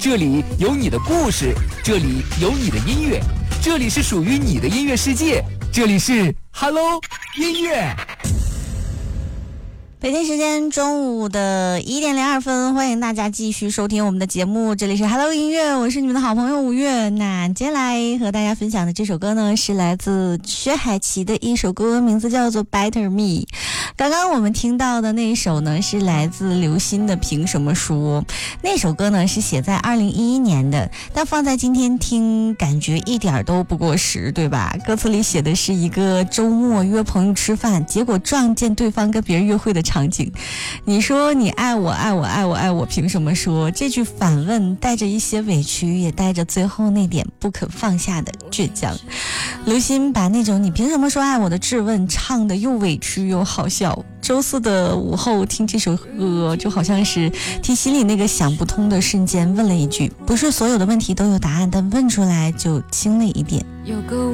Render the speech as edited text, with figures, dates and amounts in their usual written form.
这里有你的故事，这里有你的音乐，这里是属于你的音乐世界，这里是 Hello 音乐。 北京时间中午的1点02分，欢迎大家继续收听我们的节目，这里是 Hello 音乐，我是你们的好朋友五月。那接下来和大家分享的这首歌呢，是来自薛凯琪的一首歌，名字叫做 Better Me。 刚刚我们听到的那一首呢，是来自刘欣的凭什么说。那首歌呢是写在2011年的，但放在今天听感觉一点都不过时，对吧？歌词里写的是一个周末约朋友吃饭，结果撞见对方跟别人约会的场景。你说你爱我爱我爱我爱我，凭什么说？这句反问带着一些委屈，也带着最后那点不可放下的倔强。刘欣把那种你凭什么说爱我的质问唱得又委屈又好笑。周四的午后听这首歌，就好像是听心里那个想不通的瞬间问了一句，不是所有的问题都有答案，但问出来就轻了一点。